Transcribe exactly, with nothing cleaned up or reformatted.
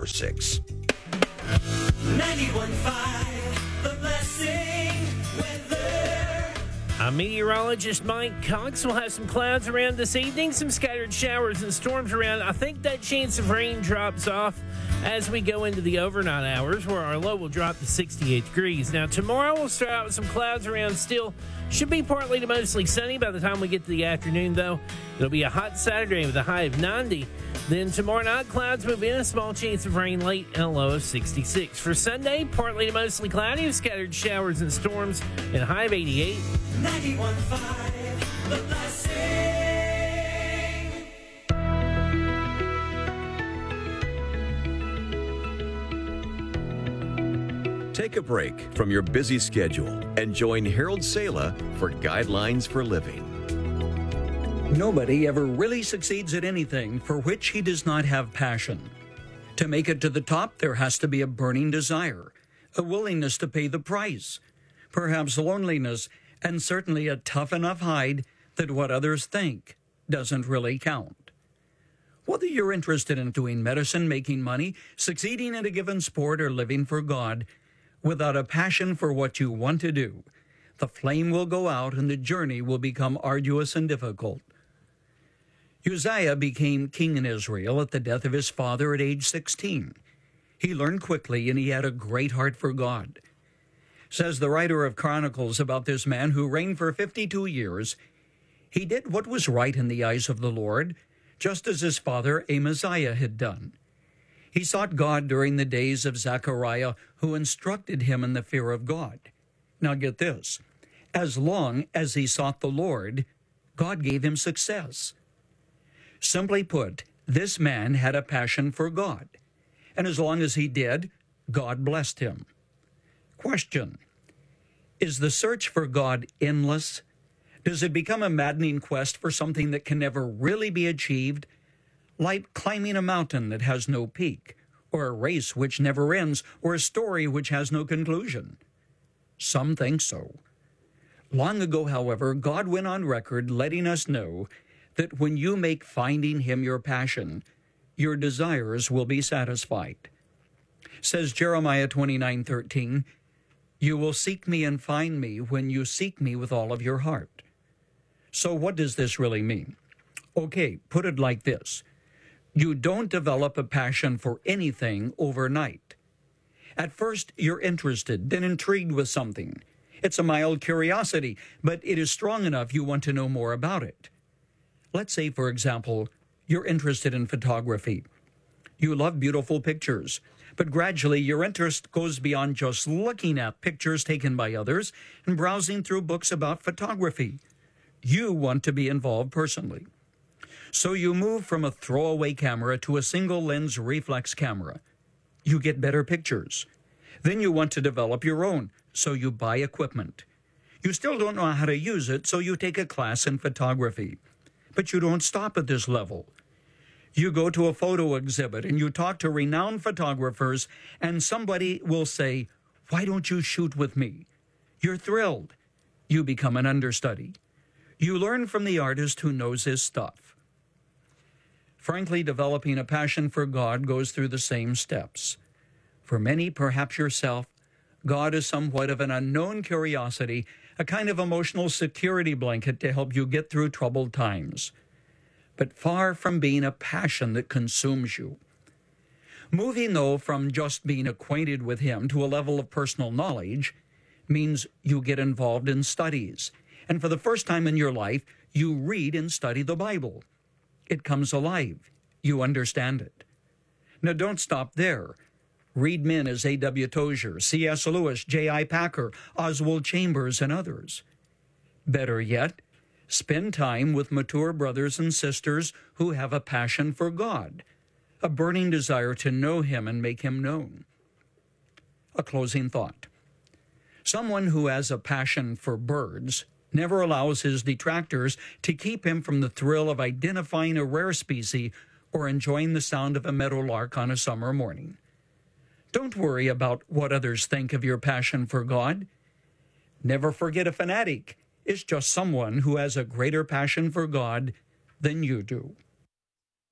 six. ninety-one point five, The Blessing Weather. I'm meteorologist Mike Cox. We'll have some clouds around this evening, some scattered showers and storms around. I think that chance of rain drops off as we go into the overnight hours, where our low will drop to sixty-eight degrees. Now, tomorrow we'll start out with some clouds around still. Should be partly to mostly sunny by the time we get to the afternoon, though. It'll be a hot Saturday with a high of ninety. Then tomorrow night, clouds move in, a small chance of rain late, and a low of sixty-six. For Sunday, partly to mostly cloudy with scattered showers and storms, and a high of eighty-eight. ninety-one point five, The Blessing. Take a break from your busy schedule and join Harold Sala for Guidelines for Living. Nobody ever really succeeds at anything for which he does not have passion. To make it to the top, there has to be a burning desire, a willingness to pay the price, perhaps loneliness, and certainly a tough enough hide that what others think doesn't really count. Whether you're interested in doing medicine, making money, succeeding in a given sport, or living for God, without a passion for what you want to do, the flame will go out and the journey will become arduous and difficult. Uzziah became king in Israel at the death of his father at age sixteen. He learned quickly, and he had a great heart for God. Says the writer of Chronicles about this man who reigned for fifty-two years, he did what was right in the eyes of the Lord, just as his father Amaziah had done. He sought God during the days of Zechariah, who instructed him in the fear of God. Now get this, as long as he sought the Lord, God gave him success. Simply put, this man had a passion for God, and as long as he did, God blessed him. Question: is the search for God endless? Does it become a maddening quest for something that can never really be achieved, like climbing a mountain that has no peak, or a race which never ends, or a story which has no conclusion? Some think so. Long ago, however, God went on record letting us know that when you make finding Him your passion, your desires will be satisfied. Says Jeremiah twenty-nine thirteen, "You will seek me and find me when you seek me with all of your heart." So what does this really mean? Okay, put it like this. You don't develop a passion for anything overnight. At first, you're interested, then intrigued with something. It's a mild curiosity, but it is strong enough you want to know more about it. Let's say, for example, you're interested in photography. You love beautiful pictures, but gradually your interest goes beyond just looking at pictures taken by others and browsing through books about photography. You want to be involved personally. So you move from a throwaway camera to a single-lens reflex camera. You get better pictures. Then you want to develop your own, so you buy equipment. You still don't know how to use it, so you take a class in photography. But you don't stop at this level. You go to a photo exhibit and you talk to renowned photographers, and somebody will say, "Why don't you shoot with me?" You're thrilled. You become an understudy. You learn from the artist who knows his stuff. Frankly, developing a passion for God goes through the same steps. For many, perhaps yourself, God is somewhat of an unknown curiosity, a kind of emotional security blanket to help you get through troubled times, but far from being a passion that consumes you. Moving, though, from just being acquainted with Him to a level of personal knowledge means you get involved in studies, and for the first time in your life, you read and study the Bible. It comes alive. You understand it. Now, don't stop there. Read men as A W Tozier, C S Lewis, J I Packer, Oswald Chambers, and others. Better yet, spend time with mature brothers and sisters who have a passion for God, a burning desire to know Him and make Him known. A closing thought. Someone who has a passion for birds never allows his detractors to keep him from the thrill of identifying a rare species or enjoying the sound of a meadowlark on a summer morning. Don't worry about what others think of your passion for God. Never forget a fanatic is just someone who has a greater passion for God than you do.